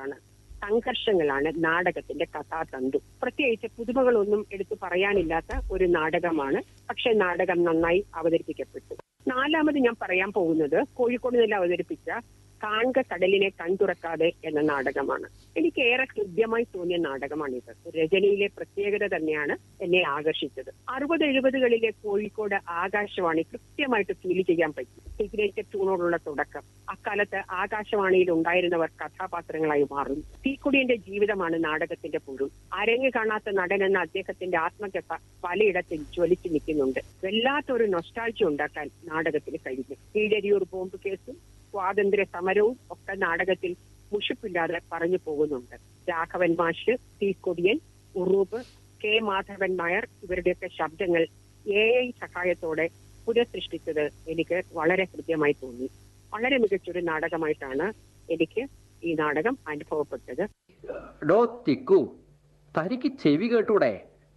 കോൺഫ്ലിക്റ്റാണ്, സംഘർഷങ്ങളാണ് നാടകത്തിന്റെ കഥാതന്തു. പ്രത്യേകിച്ച് പുതുമകളൊന്നും എടുത്തു പറയാനില്ലാത്ത ഒരു നാടകമാണ്. പക്ഷെ നാടകം നന്നായി അവതരിപ്പിക്കപ്പെട്ടു. നാലാമത് ഞാൻ പറയാൻ പോകുന്നത് കോഴിക്കോട് നില അവതരിപ്പിച്ച കാൺക കടലിനെ കൺതുറക്കാതെ എന്ന നാടകമാണ്. എനിക്ക് ഏറെ ഹൃദ്യമായി തോന്നിയ നാടകമാണിത്. രചനയിലെ പ്രത്യേകത തന്നെയാണ് എന്നെ ആകർഷിച്ചത്. 60-70കളിലെ കോഴിക്കോട് ആകാശവാണി കൃത്യമായിട്ട് ഫീൽ ചെയ്യാൻ പറ്റി. സിഗ്നേച്ചർ ട്യൂണോടുള്ള തുടക്കം. അക്കാലത്ത് ആകാശവാണിയിൽ ഉണ്ടായിരുന്നവർ കഥാപാത്രങ്ങളായി മാറുന്നു. തീക്കൊടിയന്റെ ജീവിതമാണ് നാടകത്തിന്റെ പൊരുൾ. അരങ്ങ് കാണാത്ത നടൻ എന്ന അദ്ദേഹത്തിന്റെ ആത്മകഥ പലയിടത്തും ജ്വലിച്ചു നിൽക്കുന്നുണ്ട്. വല്ലാത്തൊരു നൊസ്റ്റാൾജിയ ഉണ്ടാക്കാൻ നാടകത്തിന് കഴിഞ്ഞു. കീഴരിയൂർ ബോംബ് കേസും സ്വാതന്ത്ര്യ സമരവും ഒക്കെ നാടകത്തിൽ മുഷിപ്പില്ലാതെ പറഞ്ഞു പോകുന്നുണ്ട്. രാഘവൻ മാഷ്, തീക്കൊടിയൻ, ഉറൂബ്, കെ മാധവൻ നായർ ഇവരുടെയൊക്കെ ശബ്ദങ്ങൾ AI സഹായത്തോടെ പുനഃസൃഷ്ടിച്ചത് എനിക്ക് വളരെ ഹൃദ്യമായി തോന്നി. വളരെ മികച്ചൊരു നാടകമായിട്ടാണ് എനിക്ക് ഈ നാടകം അനുഭവപ്പെട്ടത്. തനിക്ക് ചെവി കേട്ടൂടെ?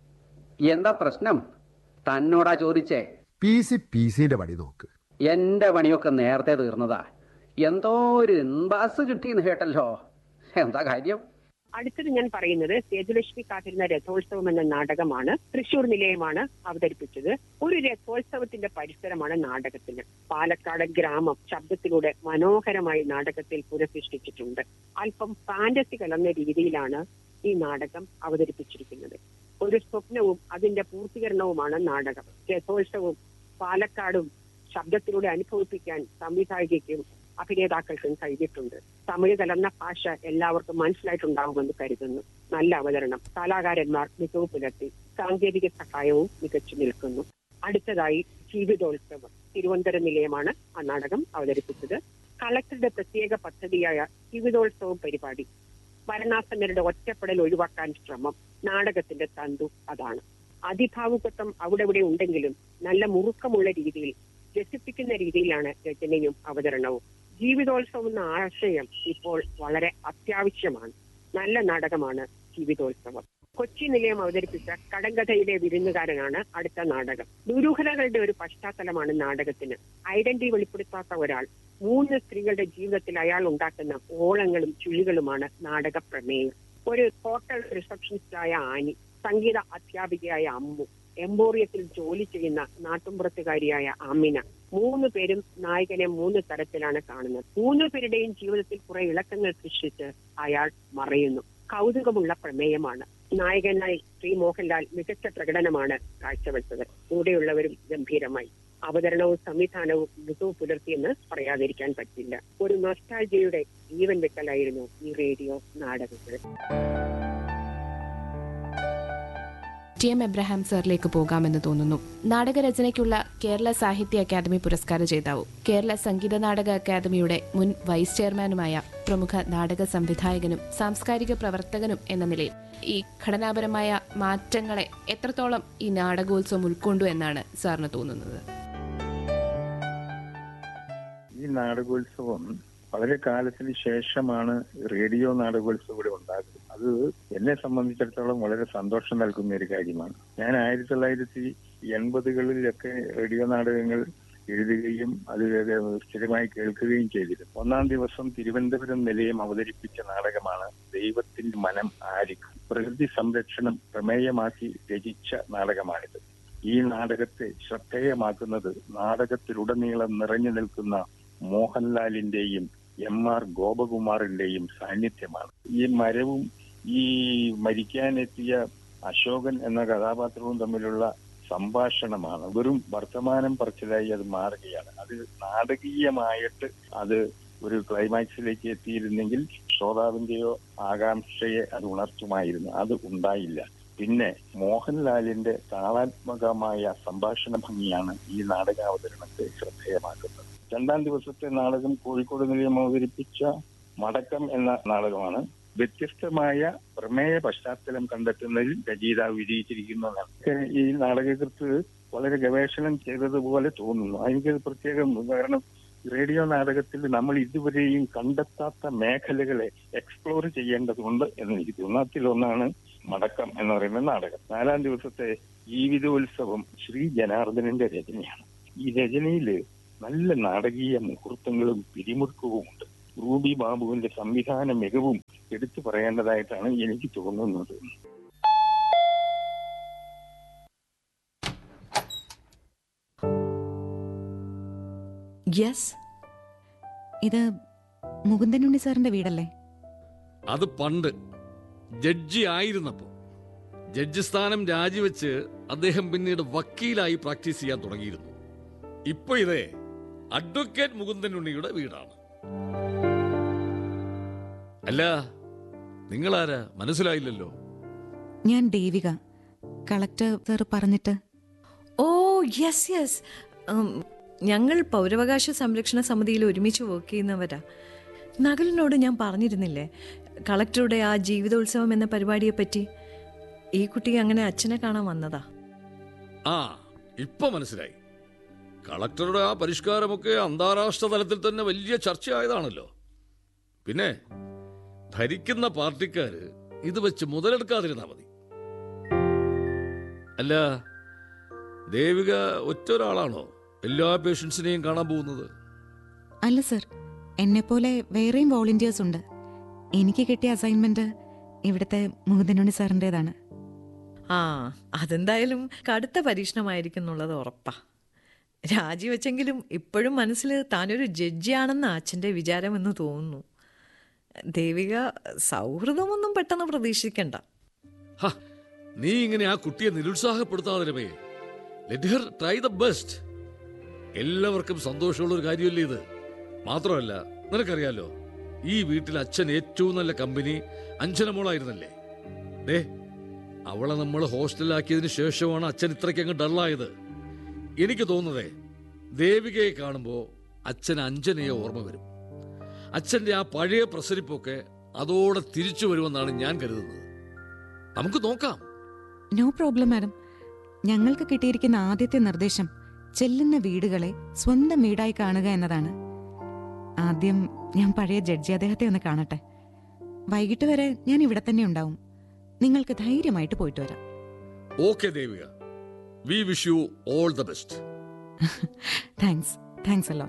എന്താ പ്രശ്നം? തന്നോടാ ചോദിച്ചേ. പിസിന്റെ പണി നോക്ക്. എന്റെ പണിയൊക്കെ നേരത്തെ തീർന്നതാ. എന്തോ ഒരു ബസ് കിട്ടിയെന്ന് കേട്ടല്ലോ. എന്താ കാര്യം? അടുത്തത് ഞാൻ പറയുന്നത് സേതുലക്ഷ്മി കാത്തിരുന്ന രഥോത്സവം എന്ന നാടകമാണ്. തൃശൂർ നിലയമാണ് അവതരിപ്പിച്ചത്. ഒരു രഥോത്സവത്തിന്റെ പരിസരമാണ് നാടകത്തിന്. പാലക്കാട് ഗ്രാമം ശബ്ദത്തിലൂടെ മനോഹരമായി നാടകത്തിൽ പുനഃസൃഷ്ടിച്ചിട്ടുണ്ട്. അല്പം ഫാന്റസി കലർന്ന രീതിയിലാണ് ഈ നാടകം അവതരിപ്പിച്ചിരിക്കുന്നത്. ഒരു സ്വപ്നവും അതിന്റെ പൂർത്തീകരണവുമാണ് നാടകം. രഥോത്സവവും പാലക്കാടും ശബ്ദത്തിലൂടെ അനുഭവിപ്പിക്കാൻ സംവിധായകയ്ക്കും അഭിനേതാക്കൾക്കും കഴിഞ്ഞിട്ടുണ്ട്. തമിഴ് കലർന്ന ഭാഷ എല്ലാവർക്കും മനസ്സിലായിട്ടുണ്ടാവുമെന്ന് കരുതുന്നു. നല്ല അവതരണം, കലാകാരന്മാർ മികവ് പുലർത്തി, സാങ്കേതിക സഹായവും മികച്ചു നിൽക്കുന്നു. അടുത്തതായി ജീവിതോത്സവം. തിരുവനന്തപുരം നിലയമാണ് ആ നാടകം അവതരിപ്പിച്ചത്. കളക്ടറുടെ പ്രത്യേക പദ്ധതിയായ ജീവിതോത്സവം പരിപാടി. മരണാസന്നരുടെ ഒറ്റപ്പെടൽ ഒഴിവാക്കാൻ ശ്രമം. നാടകത്തിന്റെ തന്തു അതാണ്. അതിഭാവുകത്വം അവിടെ ഇവിടെ ഉണ്ടെങ്കിലും നല്ല മുറുക്കമുള്ള രീതിയിൽ, രസിപ്പിക്കുന്ന രീതിയിലാണ് രചനയും അവതരണവും. ജീവിതോത്സവം എന്ന ആശയം ഇപ്പോൾ വളരെ അത്യാവശ്യമാണ്. നല്ല നാടകമാണ് ജീവിതോത്സവം. കൊച്ചി നിലയം അവതരിപ്പിച്ച കടങ്കഥയിലെ വിരുന്നുകാരനാണ് അടുത്ത നാടകം. ദുരൂഹതകളുടെ ഒരു പശ്ചാത്തലമാണ് നാടകത്തിന്. ഐഡന്റിറ്റി വെളിപ്പെടുത്താത്ത ഒരാൾ, 3 സ്ത്രീകളുടെ ജീവിതത്തിൽ അയാൾ ഉണ്ടാക്കുന്ന ഓളങ്ങളും ചുഴികളുമാണ് നാടക പ്രമേയം. ഒരു ഹോട്ടൽ റിസപ്ഷനിസ്റ്റായ ആനി, സംഗീത അധ്യാപികയായ അമ്മു, എംബോറിയത്തിൽ ജോലി ചെയ്യുന്ന നാട്ടുമ്പുറത്തുകാരിയായ അമിന. 3 പേരും നായകനെ 3 തരത്തിലാണ് കാണുന്നത്. 3 പേരുടെയും ജീവിതത്തിൽ കുറെ ഇളക്കങ്ങൾ സൃഷ്ടിച്ച് അയാൾ മറയുന്നു. കൗതുകമുള്ള പ്രമേയമാണ്. നായകനായി ശ്രീ മോഹൻലാൽ മികച്ച പ്രകടനമാണ് കാഴ്ചവെച്ചത്. കൂടെയുള്ളവരും ഗംഭീരമായി. അവതരണവും സംവിധാനവും മികവ് പുലർത്തിയെന്ന് പറയാതിരിക്കാൻ പറ്റില്ല. ഒരു നൊസ്റ്റാൾജിയയുടെ ജീവൻ വെക്കലായിരുന്നു ഈ റേഡിയോ നാടകങ്ങൾ. TM എബ്രഹാം സാറിലേക്ക് പോകാമെന്ന് തോന്നുന്നു. നാടകരചനയ്ക്കുള്ള കേരള സാഹിത്യ അക്കാദമി പുരസ്കാര ജേതാവും കേരള സംഗീത നാടക അക്കാദമിയുടെ മുൻ വൈസ് ചെയർമാനുമായ പ്രമുഖ നാടക സംവിധായകനും സാംസ്കാരിക പ്രവർത്തകനും എന്ന നിലയിൽ ഈ ഘടനാപരമായ മാറ്റങ്ങളെ എത്രത്തോളം ഈ നാടകോത്സവം ഉൾക്കൊണ്ടു എന്നാണ് സാറിന് തോന്നുന്നത്? ഈ നാടകോത്സവം വളരെ കാലത്തിന് ശേഷമാണ് റേഡിയോ നാടകോത്സവം ഇവിടെ ഉണ്ടാകുന്നത്. അത് എന്നെ സംബന്ധിച്ചിടത്തോളം വളരെ സന്തോഷം നൽകുന്ന ഒരു കാര്യമാണ്. ഞാൻ 1980കളിലൊക്കെ റേഡിയോ നാടകങ്ങൾ എഴുതുകയും അത് സ്ഥിരമായി കേൾക്കുകയും ചെയ്തിരുന്നു. 1-ാം ദിവസം തിരുവനന്തപുരം നിലയം അവതരിപ്പിച്ച നാടകമാണ് ദൈവത്തിന്റെ മനം ആരിക്കും. പ്രകൃതി സംരക്ഷണം പ്രമേയമാക്കി രചിച്ച നാടകമാണിത്. ഈ നാടകത്തെ ശ്രദ്ധേയമാക്കുന്നത് നാടകത്തിലുടനീളം നിറഞ്ഞു നിൽക്കുന്ന മോഹൻലാലിന്റെയും MR ഗോപകുമാറിന്റെയും സാന്നിധ്യമാണ്. ഈ മരവും ഈ മരിക്കാനെത്തിയ അശോകൻ എന്ന കഥാപാത്രവും തമ്മിലുള്ള സംഭാഷണമാണ്. വെറും വർത്തമാനം പറച്ചിലായി അത് മാറുകയാണ്. അത് നാടകീയമായിട്ട് അത് ഒരു ക്ലൈമാക്സിലേക്ക് എത്തിയിരുന്നെങ്കിൽ ശ്രോതാവിന്റെയോ ആകാംക്ഷയെ അത് ഉണർത്തുമായിരുന്നു. അത് ഉണ്ടായില്ല. പിന്നെ മോഹൻലാലിന്റെ താളാത്മകമായ സംഭാഷണ ഭംഗിയാണ് ഈ നാടകാവതരണത്തെ ശ്രദ്ധേയമാക്കുന്നത്. 2-ാം ദിവസത്തെ നാടകം കോഴിക്കോട് നിലയം അവതരിപ്പിച്ച മടക്കം എന്ന നാടകമാണ്. വ്യത്യസ്തമായ പ്രമേയ പശ്ചാത്തലം കണ്ടെത്തുന്നതിൽ രചയിതാവ് വിജയിച്ചിരിക്കുന്നതാണ്. ഈ നാടകകൃത്ത് വളരെ ഗവേഷണം ചെയ്തതുപോലെ തോന്നുന്നു. എനിക്കത് പ്രത്യേകം, കാരണം റേഡിയോ നാടകത്തിൽ നമ്മൾ ഇതുവരെയും കണ്ടെത്താത്ത മേഖലകളെ എക്സ്പ്ലോർ ചെയ്യേണ്ടതുണ്ട് എന്നെനിക്ക് തോന്നുന്നു. അതിലൊന്നാണ് മടക്കം എന്ന് പറയുന്ന നാടകം. 4-ാം ദിവസത്തെ ജീവിതോത്സവം ശ്രീ ജനാർദ്ദനന്റെ രചനയാണ്. ഈ രചനയില് നല്ല നാടകീയ മുഹൂർത്തങ്ങളും പിരിമുറുക്കവും ഉണ്ട്. റൂബി ബാബുവിന്റെ സംവിധാന മികവും എടുത്തു പറയേണ്ടതായിട്ടാണ് എനിക്ക് തോന്നുന്നത്. യെസ്, ഇത് മുകുന്ദനുണ്ണി സാറിന്റെ വീടല്ലേ? അത് പണ്ട് ജഡ്ജി ആയിരുന്നപ്പോൾ. ജഡ്ജി സ്ഥാനം രാജിവെച്ച് അദ്ദേഹം പിന്നീട് വക്കീലായി പ്രാക്ടീസ് ചെയ്യാൻ തുടങ്ങിയിരുന്നു. ഇപ്പൊ ഇതേ അഡ്വക്കേറ്റ് മുകുന്ദനുണ്ണിയുടെ വീടാണ്. അല്ല, നിങ്ങളാരാ മനസ്സിലായില്ലല്ലോ? ഞാൻ ദേവിക, കളക്ടർ സാർ പറഞ്ഞിട്ട്. ഓ യെസ് യെസ്, ഞങ്ങൾ പൗരാവകാശ സംരക്ഷണ സമിതിയിൽ ഒരുമിച്ച് വർക്ക് ചെയ്യുന്നവരാ. നകുലിനോട് ഞാൻ പറഞ്ഞിരുന്നില്ലേ കളക്ടറുടെ ആ ജീവിതോത്സവം എന്ന പരിപാടിയെ പറ്റി? ഈ കുട്ടി അങ്ങനെ അച്ഛനെ കാണാൻ വന്നതാ. ആ, ഇപ്പൊ മനസ്സിലായി. കളക്ടറുടെ ആ പരിഷ്കാരമൊക്കെ അന്താരാഷ്ട്ര തലത്തിൽ തന്നെ വലിയ ചർച്ചയായതാണല്ലോ. പിന്നെ ഭരിക്കുന്ന പാർട്ടിക്കാര് ഇത് വെച്ച് മുതലെടുക്കാതിരുന്നാ മതി. അല്ല, ദേവിക ഒറ്റൊരാളാണോ എല്ലാ പേഷ്യൻസിനെയും കാണാൻ പോകുന്നത്? അല്ല സർ, എന്നെപ്പോലെ വേറെയും വോളണ്ടിയേഴ്സ് ഉണ്ട്. എനിക്ക് കിട്ടിയ അസൈൻമെന്റ് ഇവിടുത്തെ മുകുന്ദനുണ്ണി സാറിൻ്റെതാണ്. ആ, അതെന്തായാലും കടുത്ത പരീക്ഷണമായിരിക്കും എന്നുള്ളത് ഉറപ്പാ. രാജിവെച്ചെങ്കിലും ഇപ്പോഴും മനസ്സിൽ താനൊരു ജഡ്ജിയാണെന്ന് അച്ഛൻ്റെ വിചാരമെന്ന് തോന്നുന്നു. ദേവിക സൗഹൃദമൊന്നും പെട്ടെന്ന് പ്രതീക്ഷിക്കണ്ട. നീ ഇങ്ങനെ ആ കുട്ടിയെ നിരുത്സാഹപ്പെടുത്താതെ രമേ. Let Har try the best. എല്ലാവർക്കും സന്തോഷമുള്ള ഒരു കാര്യമല്ലേ ഇത്? മാത്രമല്ല, നിനക്കറിയാലോ, ഈ വീട്ടിൽ അച്ഛൻ ഏറ്റവും നല്ല കമ്പനി അഞ്ജനമോളായിരുന്നല്ലേ. ദേ, അവളെ നമ്മൾ ഹോസ്റ്റലിലാക്കിയതിന് ശേഷമാണ് അച്ഛൻ ഇത്രയ്ക്കങ്ങ് ഡള്ളായത്. എനിക്ക് തോന്നുന്നതേ, ദേവികയെ കാണുമ്പോൾ അച്ഛൻ അഞ്ജനയെ ഓർമ്മ വരും. അച്ഛൻ്റെ ആ പഴയ പ്രസരിപ്പൊക്കെ അതോടെ തിരിച്ചു വരുമെന്നാണ് ഞാൻ കരുതുന്നത്. നമുക്ക് നോക്കാം. No problem madam. ഞങ്ങൾക്ക് കിട്ടിയിരിക്കുന്ന ആദ്യത്തെ നിർദ്ദേശം ചെല്ലുന്ന വീടുകളെ സ്വന്തം വീടായി കാണുക എന്നതാണ്. ആദ്യം ഞാൻ പഴയ ജഡ്ജി അദ്ദേഹത്തെ ഒന്ന് കാണട്ടെ. വൈകിട്ട് വരെ ഞാൻ ഇവിടെ തന്നെ ഉണ്ടാവും. നിങ്ങൾക്ക് ധൈര്യമായിട്ട് പോയിട്ട് വരാം. Okay Devika, we wish you all the best. Thanks അല്ലോ.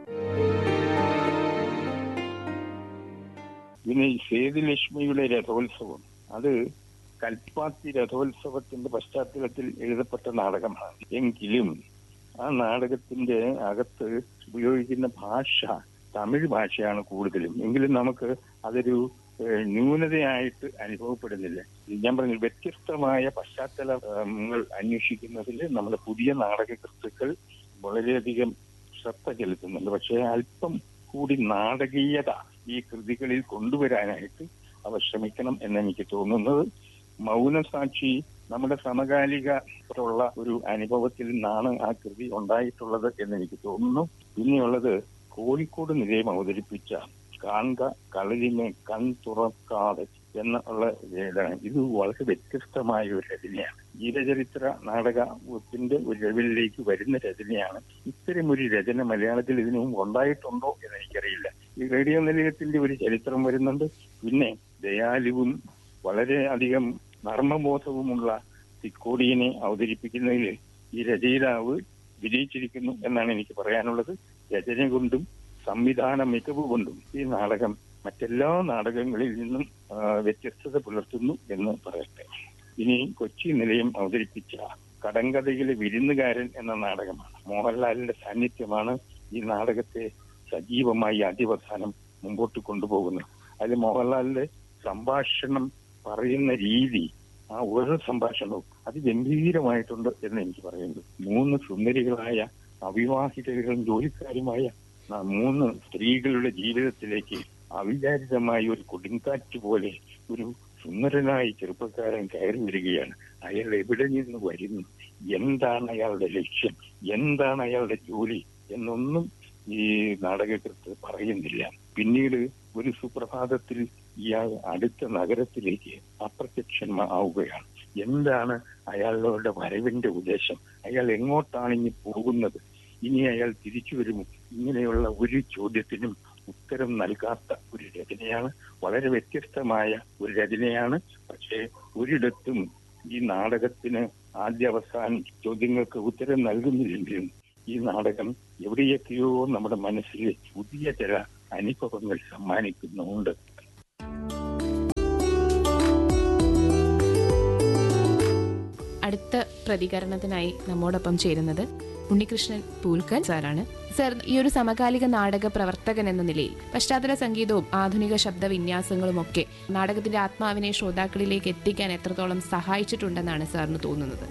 പിന്നെ സേതുലക്ഷ്മിയുടെ രഥോത്സവം, അത് കൽപ്പാത്തി രഥോത്സവത്തിന്റെ പശ്ചാത്തലത്തിൽ എഴുതപ്പെട്ട നാടകമാണ്. എങ്കിലും ആ നാടകത്തിന്റെ അകത്ത് ഉപയോഗിക്കുന്ന ഭാഷ തമിഴ് ഭാഷയാണ് കൂടുതലും. എങ്കിലും നമുക്ക് അതൊരു ന്യൂനതയായിട്ട് അനുഭവപ്പെടുന്നില്ല. ഞാൻ പറഞ്ഞു, വ്യത്യസ്തമായ പശ്ചാത്തലങ്ങൾ അന്വേഷിക്കുന്നതിൽ നമ്മുടെ പുതിയ നാടകകൃത്തുക്കൾ വളരെയധികം ശ്രദ്ധ ചെലുത്തുന്നുണ്ട്. പക്ഷേ അല്പം കൂടി നാടകീയത ഈ കൃതികളിൽ കൊണ്ടുവരാനായിട്ട് അവർ ശ്രമിക്കണം എന്നെനിക്ക് തോന്നുന്നത്. മൗനസാക്ഷി നമ്മുടെ സമകാലികത്തുള്ള ഒരു അനുഭവത്തിൽ നിന്നാണ് ആ കൃതി ഉണ്ടായിട്ടുള്ളത് എന്നെനിക്ക് തോന്നുന്നു. പിന്നെയുള്ളത് കോഴിക്കോട് നിലയം അവതരിപ്പിച്ച കാൺക കളരിനെ കൺ തുറക്കാതെ എന്നുള്ള രചന. ഇത് വളരെ വ്യത്യസ്തമായ ഒരു രചനയാണ്. ജീവചരിത്ര നാടകത്തിന്റെ ഒരു ലെവലിലേക്ക് വരുന്ന രചനയാണ്. ഇത്തരം ഒരു രചന മലയാളത്തിൽ ഇതിനു മുമ്പ് ഉണ്ടായിട്ടുണ്ടോ എന്ന് എനിക്കറിയില്ല. ഈ റേഡിയോ നിലയത്തിന്റെ ഒരു ചരിത്രം വരുന്നുണ്ട്. പിന്നെ ദയാലുവും വളരെ അധികം നർമ്മബോധവുമുള്ള തിക്കോടിയനെ അവതരിപ്പിക്കുന്നതിൽ ഈ രചയിതാവ് വിജയിച്ചിരിക്കുന്നു എന്നാണ് എനിക്ക് പറയാനുള്ളത്. രചന കൊണ്ടും സംവിധാന മികവ് കൊണ്ടും ഈ നാടകം മറ്റെല്ലാ നാടകങ്ങളിൽ നിന്നും വ്യത്യസ്തത പുലർത്തുന്നു എന്ന് പറയട്ടെ. ഇനി കൊച്ചി നിലയം അവതരിപ്പിച്ച കടങ്കഥയിലെ വിരുന്നുകാരൻ എന്ന നാടകമാണ്. മോഹൻലാലിന്റെ സാന്നിധ്യമാണ് ഈ നാടകത്തെ സജീവമായി ആദ്യവസാനം മുമ്പോട്ട് കൊണ്ടുപോകുന്നത്. അതിൽ മോഹൻലാലിന്റെ സംഭാഷണം പറയുന്ന രീതി, ആ ഓരോ സംഭാഷണവും അതിഗംഭീരമായിട്ടുണ്ട് എന്ന് എനിക്ക് പറയുന്നത്. 3 സുന്ദരികളായ അവിവാഹിതരും ജോലിക്കാരുമായ 3 സ്ത്രീകളുടെ ജീവിതത്തിലേക്ക് അവിചാരിതമായ ഒരു കൊടുങ്കാറ്റ് പോലെ ഒരു സുന്ദരനായ ചെറുപ്പക്കാരൻ കയറി വരികയാണ്. അയാൾ എവിടെ നിന്ന് വരുന്നു, എന്താണ് അയാളുടെ ലക്ഷ്യം, എന്താണ് അയാളുടെ ജോലി എന്നൊന്നും ഈ നാടകകൃത്ത് പറയുന്നില്ല. പിന്നീട് ഒരു സുപ്രഭാതത്തിൽ ഇയാൾ അടുത്ത നഗരത്തിലേക്ക് അപ്രത്യക്ഷമാവുകയാണ്. എന്താണ് അയാളുടെ വരവിന്റെ ഉദ്ദേശം, അയാൾ എങ്ങോട്ടാണ് ഇനി പോകുന്നത്, ഇനി അയാൾ തിരിച്ചു വരുമോ, ഇങ്ങനെയുള്ള ഒരു ചോദ്യത്തിനും ഉത്തരം നൽകാത്ത ഒരു രചനയാണ്. വളരെ വ്യത്യസ്തമായ ഒരു രചനയാണ്. പക്ഷേ ഒരിടത്തും ഈ നാടകത്തിന് ആദ്യ അവസാനം ചോദ്യങ്ങൾക്ക് ഉത്തരം നൽകുന്നില്ലെങ്കിലും ഈ നാടകം എവിടെയൊക്കെയോ നമ്മുടെ മനസ്സിൽ പുതിയ ചില അനുഭവങ്ങൾ സമ്മാനിക്കുന്നുമുണ്ട്. അടുത്ത പ്രതികരണത്തിനായി നമ്മോടൊപ്പം ചേരുന്നത് ഉണ്ണികൃഷ്ണൻ പൂൽക്കൽ സാറാണ്. സർ, ഈ ഒരു സമകാലിക നാടക പ്രവർത്തകൻ എന്ന നിലയിൽ പശ്ചാത്തല സംഗീതവും ആധുനിക ശബ്ദവിന്യാസങ്ങളും ഒക്കെ നാടകത്തിന്റെ ആത്മാവിനെ ശ്രോതാക്കളിലേക്ക് എത്തിക്കാൻ എത്രത്തോളം സഹായിച്ചിട്ടുണ്ടെന്നാണ് സാറിന് തോന്നുന്നത്?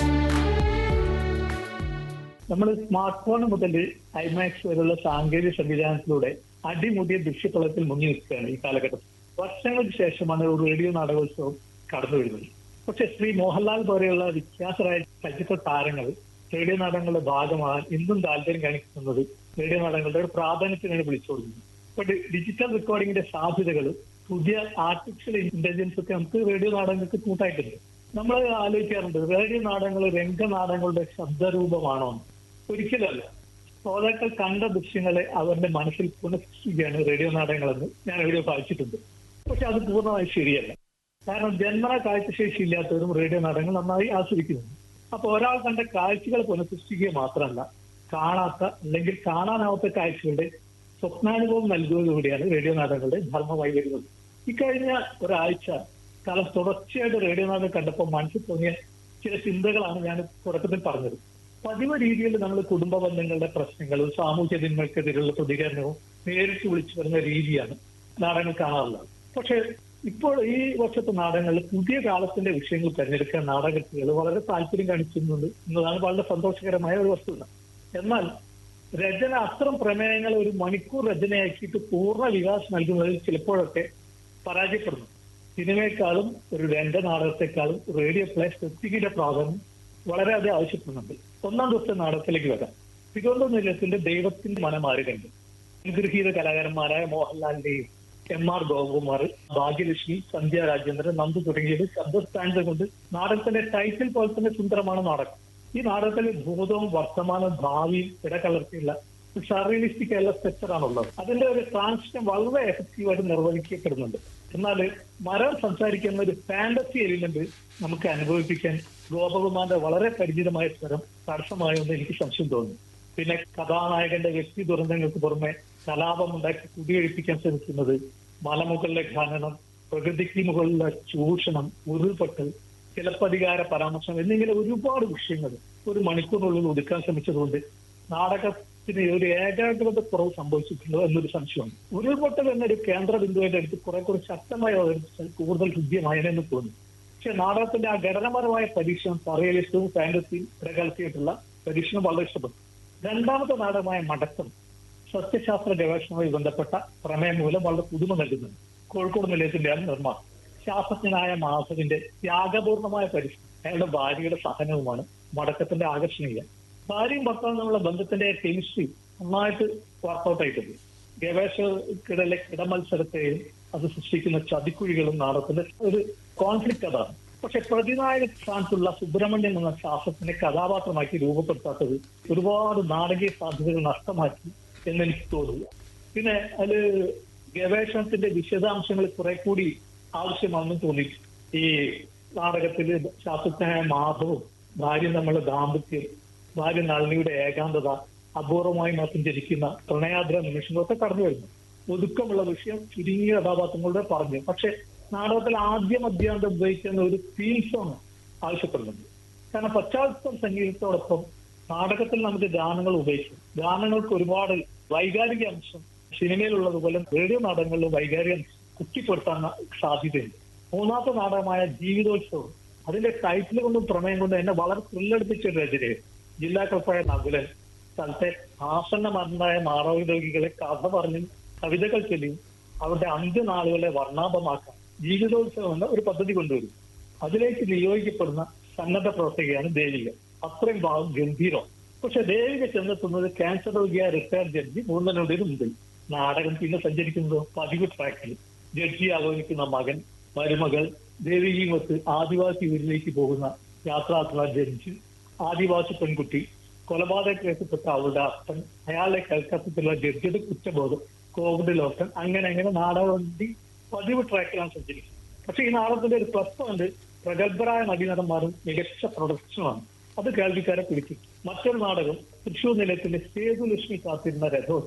നമ്മൾ സ്മാർട്ട് ഫോൺ മുതൽ ഐമാക്സ് വരെയുള്ള സാങ്കേതിക സംവിധാനത്തിലൂടെ അടിമുടിയ ദൃശ്യതലത്തിൽ മുങ്ങി നിൽക്കുകയാണ് ഈ കാലഘട്ടത്തിൽ. വർഷങ്ങൾക്ക് ശേഷമാണ് ഒരു റേഡിയോ നാടകോത്സവം കടന്നു വരുന്നത്. പക്ഷെ ശ്രീ മോഹൻലാൽ പോലെയുള്ള വിഖ്യാതരായ ചലച്ചിത്ര താരങ്ങൾ റേഡിയോ നാടകങ്ങളുടെ ഭാഗമാകാൻ ഇന്നും താല്പര്യം കാണിക്കുന്നത് റേഡിയോ നാടകങ്ങളുടെ ഒരു പ്രാധാന്യത്തിനാണ് വിളിച്ചു കൊടുക്കുന്നത്. ഇപ്പൊ ഡിജിറ്റൽ റെക്കോർഡിംഗിന്റെ സാധ്യതകൾ, പുതിയ ആർട്ടിഫിഷ്യൽ ഇന്റലിജൻസ് ഒക്കെ നമുക്ക് റേഡിയോ നാടകങ്ങൾക്ക് കൂട്ടായിട്ടുണ്ട്. നമ്മൾ ആലോചിക്കാറുണ്ട്, റേഡിയോ നാടകങ്ങൾ രംഗനാടകങ്ങളുടെ ശബ്ദരൂപമാണോ? ഒരിക്കലല്ല. ശ്രോതാക്കൾ കണ്ട ദൃശ്യങ്ങളെ അവരുടെ മനസ്സിൽ പുനഃസൃഷ്ടിക്കുകയാണ് റേഡിയോ നാടകങ്ങളെന്ന് ഞാൻ എവിടെയോ വായിച്ചിട്ടുണ്ട്. പക്ഷെ അത് പൂർണ്ണമായി ശരിയല്ല. കാരണം ജന്മന കാഴ്ചശേഷി ഇല്ലാത്തവരും റേഡിയോ നാടകങ്ങൾ നന്നായി ആസ്വദിക്കുന്നു. അപ്പൊ ഒരാൾ കണ്ട കാഴ്ചകൾ പുനഃസൃഷ്ടിക്കുക മാത്രമല്ല, കാണാത്ത അല്ലെങ്കിൽ കാണാനാവാത്ത കാഴ്ചകളുടെ സ്വപ്നാനുഭവം നൽകുന്നതോടെയാണ് റേഡിയോ നാടകങ്ങളുടെ ധർമ്മമായി വരുന്നത്. ഇക്കഴിഞ്ഞ ഒരാഴ്ച കാലം തുടർച്ചയായിട്ട് റേഡിയോ നാടകം കണ്ടപ്പോൾ മനസ്സിൽ തോന്നിയ ചില ചിന്തകളാണ് ഞാൻ തുടക്കത്തിൽ പറഞ്ഞത്. പതിവ് രീതിയിൽ നമ്മൾ കുടുംബ ബന്ധങ്ങളുടെ പ്രശ്നങ്ങളും സാമൂഹ്യ തിന്മകൾക്കെതിരെയുള്ള പ്രതികരണവും നേരിട്ട് വിളിച്ചു വരുന്ന രീതിയാണ് നാടകങ്ങൾ കാണാറുള്ളത്. പക്ഷെ ഇപ്പോൾ ഈ വർഷത്തെ നാടകങ്ങളിൽ പുതിയ കാലത്തിന്റെ വിഷയങ്ങൾ തിരഞ്ഞെടുക്കാൻ നാടകൃത്തുകൾ വളരെ താല്പര്യം കാണിക്കുന്നുണ്ട് എന്നതാണ് വളരെ സന്തോഷകരമായ ഒരു വസ്തുത. എന്നാൽ രചന അത്തരം പ്രമേയങ്ങൾ ഒരു മണിക്കൂർ രചനയാക്കിയിട്ട് പൂർണ്ണ വികാസം നൽകുന്നതിൽ ചിലപ്പോഴൊക്കെ പരാജയപ്പെടുന്നു. സിനിമയെക്കാളും ഒരു രംഗനാടകത്തെക്കാളും റേഡിയോ പ്ലേ സെറ്റിങ്ങിന്റെ പ്രാധാന്യം വളരെയധികം ആവശ്യപ്പെടുന്നുണ്ട്. ഒന്നാം ദിവസത്തെ നാടകത്തിലേക്ക് വരാം. തിരുവനന്തപുരം നിലയത്തിന്റെ ദൈവത്തിന്റെ മനമാരുകണ്ട് അനുഗ്രഹീത കലാകാരന്മാരായ മോഹൻലാലിന്റെയും MR ഗോപകുമാർ, ഭാഗ്യലക്ഷ്മി, സന്ധ്യ രാജേന്ദ്രൻ, നന്ദു തുടങ്ങിയത് ശബ്ദസ്ഥാനത്ത് കൊണ്ട് നാടകത്തിന്റെ ടൈറ്റിൽ പോലെ തന്നെ സുന്ദരമാണ് നാടകം. ഈ നാടകത്തിൽ ഭൂതവും വർത്തമാനവും ഭാവിയും ഇടകലർത്തിയുള്ള സർറിയലിസ്റ്റിക് ആയുള്ള സ്ട്രക്ചറാണുള്ളത്. അതിന്റെ ഒരു ട്രാൻസിഷൻ വളരെ എഫക്റ്റീവായിട്ട് നിർവഹിക്കപ്പെടുന്നുണ്ട്. എന്നാൽ മരം സംസാരിക്കുന്ന ഒരു ഫാന്റസി എലിമെന്റ് നമുക്ക് അനുഭവിപ്പിക്കാൻ ഗോപകുമാറിന്റെ വളരെ പരിചിതമായ സ്വരം തടസ്സമായെന്ന് എനിക്ക് സംശയം തോന്നുന്നു. പിന്നെ കഥാനായകന്റെ വ്യക്തി ദുരന്തങ്ങൾക്ക് പുറമെ കലാപമുണ്ടാക്കി കുടിയൊഴിപ്പിക്കാൻ ശ്രമിക്കുന്നത്, മലമുകളിലെ ഖനനം, പ്രകൃതിക്ക് മുകളിലെ ചൂഷണം, ഉരുൾപൊട്ടൽ, ചിലപ്പധികാര പരാമർശം എന്നിങ്ങനെ ഒരുപാട് വിഷയങ്ങൾ ഒരു മണിക്കൂറിനുള്ളിൽ ഒതുക്കാൻ ശ്രമിച്ചതുകൊണ്ട് നാടകത്തിന് ഒരു ഏകാഗ്രത കുറവ് സംഭവിച്ചിട്ടുണ്ടോ എന്നൊരു സംശയമാണ്. ഉരുൾപൊട്ടൽ എന്നൊരു കേന്ദ്ര ബിന്ദുവിന്റെ അടുത്ത് കുറെ ശക്തമായി അവതരിപ്പിച്ചാൽ കൂടുതൽ ഹൃദ്യമായെന്ന് തോന്നുന്നു. പക്ഷെ നാടകത്തിന്റെ ആ ഘടനാപരമായ പരീക്ഷണം സർറിയലിസവും ഫാന്റസിയും ഇടകലർത്തിയിട്ടുള്ള പരീക്ഷണം വളരെ ഇഷ്ടപ്പെട്ടു. രണ്ടാമത്തെ നാടകമായ മടക്കം സസ്യശാസ്ത്ര ഗവേഷണവുമായി ബന്ധപ്പെട്ട പ്രമേയം മൂലം വളരെ പുതുമ നൽകുന്നുണ്ട്. കോഴിക്കോട് നിലയത്തിന്റെയാണ് നിർമ്മാണം. ശാസ്ത്രജ്ഞനായ മാധവിന്റെ ത്യാഗപൂർണമായ പരിശ്രമം, അയാളുടെ ഭാര്യയുടെ സഹനവുമാണ് മടക്കത്തിന്റെ ആകർഷണീയം. ഭാര്യയും ഭർത്താവും തമ്മിലുള്ള ബന്ധത്തിന്റെ കെമിസ്ട്രി നന്നായിട്ട് വർക്കൗട്ട് ആയിട്ടുണ്ട്. ഗവേഷകർക്കിടയിലെ കിടമത്സരത്തെയും അത് സൃഷ്ടിക്കുന്ന ചതിക്കുഴികളും നാടകത്തിന്റെ ഒരു കോൺഫ്ലിക്റ്റ് അതാണ്. പക്ഷെ പ്രതിനായക സ്ഥാനത്തുള്ള സുബ്രഹ്മണ്യൻ എന്ന ശാസ്ത്രജ്ഞനെ കഥാപാത്രമാക്കി രൂപപ്പെടുത്താത്തത് ഒരുപാട് നാടകീയ സാധ്യതകൾ നഷ്ടമാക്കി എന്നെനിക്ക് തോന്നുന്നു. പിന്നെ അതില് ഗവേഷണത്തിന്റെ വിശദാംശങ്ങൾ കുറെ കൂടി ആവശ്യമാണെന്ന് തോന്നി. ഈ നാടകത്തിൽ ശാസ്ത്രജ്ഞനായ മാധവും ഭാര്യ തമ്മിലുള്ള ദാമ്പത്യം, ഭാര്യ നളിനിയുടെ ഏകാന്തത, അപൂർവമായി മാത്രം ജനിക്കുന്ന പ്രണയാദ്ര നിമിഷങ്ങളൊക്കെ കടന്നു വരുന്നു. ഒതുക്കമുള്ള വിഷയം ചുരുങ്ങിയ കഥാപാത്രങ്ങളുടെ പറഞ്ഞു. പക്ഷെ നാടകത്തിൽ ആദ്യം അധ്യാന്തം ഉപയോഗിക്കുന്ന ഒരു തീം സോങ് ആവശ്യപ്പെടുന്നുണ്ട്. കാരണം പശ്ചാത്തല സംഗീതത്തോടൊപ്പം നാടകത്തിൽ നമുക്ക് ഗാനങ്ങൾ ഉപയോഗിക്കും. ഗാനങ്ങൾക്ക് ഒരുപാട് വൈകാരിക അംശം സിനിമയിലുള്ളതുപോലെ റേഡിയോ നാടകങ്ങളിലും വൈകാരിക അംശം കുത്തിപ്പെടുത്താൻ സാധ്യതയുണ്ട്. മൂന്നാമത്തെ നാടകമായ ജീവിതോത്സവം, അതിന്റെ ടൈറ്റിൽ കൊണ്ടും പ്രമേയം കൊണ്ടും എന്നെ വളരെ ത്രില്ലടിപ്പിച്ച ഒരു രചനയാണ്. ജില്ലാ കളക്ടറായ നകുലൻ സ്ഥലത്തെ ആസന്ന മരണമായ മാനവിക രോഗികളെ കഥ പറഞ്ഞും കവിതകൾ ചൊല്ലിയും അവരുടെ അന്ത്യനാളുകളെ വർണ്ണാഭമാക്കാൻ ജീവിതോത്സവം എന്ന ഒരു പദ്ധതി കൊണ്ടുവരും. അതിലേക്ക് നിയോഗിക്കപ്പെടുന്ന സന്നദ്ധ പ്രവർത്തകയാണ് ദേവിക. അത്രയും ഭാഗം ഗംഭീരം. പക്ഷെ ദേവിക ചെന്നെത്തുന്നത് ക്യാൻസർ രോഗിയായ റിട്ടയർഡ് ജഡ്ജി മൂന്നനോടിന് മുമ്പിൽ. നാടകം പിന്നെ സഞ്ചരിക്കുന്നതോ പതിവ് ട്രാക്കിൽ. ജഡ്ജി ആലോചിക്കുന്ന മകൻ, മരുമകൾ, ദേവികയുമൊത്ത് ആദിവാസി ഊരിലേക്ക് പോകുന്ന യാത്രാർത്ഥന ജഡ്ജി, ആദിവാസി പെൺകുട്ടി, കൊലപാതക കേസപ്പെട്ട അവളുടെ അപ്പൻ, അയാളുടെ കൽക്കത്തത്തിലുള്ള ജഡ്ജിയുടെ കുറ്റബോധം, കോവിഡ് ലോക്കൽ, അങ്ങനെ നാടകവണ്ടി പതിവ് ട്രാക്കിലാണ് സഞ്ചരിക്കുന്നത്. പക്ഷെ ഈ നാടകത്തിന്റെ ഒരു പ്ലസ് പോയിന്റ് പ്രഗത്ഭരായ നടീനടന്മാരും മികച്ച പ്രൊഡക്ഷനുമാണ്. അത് കേൾവിക്കാരെ പിടിക്കും. മറ്റൊരു നാടകം തൃശൂർ നിലയത്തിന്റെ സേതുലക്ഷ്മി കാത്തിരുന്ന രഥോത്സവം.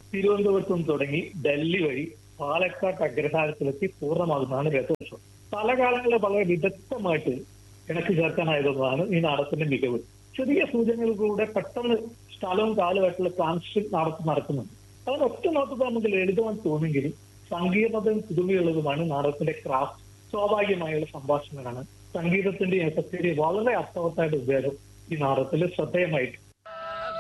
തിരുവനന്തപുരത്ത് നിന്ന് തുടങ്ങി ഡൽഹി വഴി പാലക്കാട് അഗ്രഹാരത്തിലെത്തി പൂർണ്ണമാകുന്നതാണ് രഥോത്സവം. പല കാലങ്ങളിൽ വളരെ വിദഗ്ധമായിട്ട് ഇണക്കി ചേർക്കാനായതാണ് ഈ നാടകത്തിന്റെ മികവ്. ചെറിയ സൂചനകളിലൂടെ പെട്ടെന്ന് സ്ഥലവും കാലമായിട്ടുള്ള ട്രാൻസിഷൻ നടക്കുന്നുണ്ട്. അതിന് ഒറ്റ നോട്ടത്തിൽ നമുക്ക് ലളിതമായി തോന്നുമെങ്കിലും സങ്കീർണതയും പുതുമയുള്ളതുമാണ് നാടകത്തിന്റെ ക്രാഫ്റ്റ്. സ്വാഭാവികമായുള്ള സംഭാഷണങ്ങളാണ് സംഗീതത്തിന്റെ എഫക്റ്റിന്റെ വളരെ അർത്ഥവത്തായിട്ട് ഉപയോഗം ഈ നാടകത്തിൽ ശ്രദ്ധേയമായിട്ട്